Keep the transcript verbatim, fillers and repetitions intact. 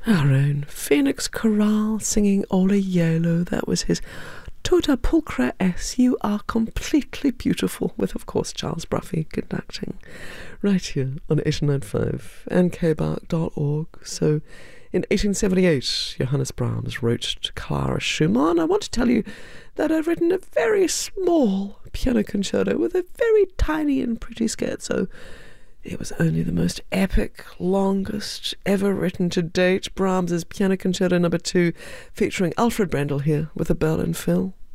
Our own Phoenix Chorale singing Ola Yolo. That was his Tota Pulchra S. You Are Completely Beautiful, with, of course, Charles Bruffy conducting, right here on eighty-nine point five and k bark dot org. So, in eighteen seventy-eight, Johannes Brahms wrote to Clara Schumann, I want to tell you that I've written a very small piano concerto with a very tiny and pretty scherzo. It was only the most epic, longest ever written to date. Brahms's Piano Concerto Number Two, featuring Alfred Brendel here with a Berlin fill.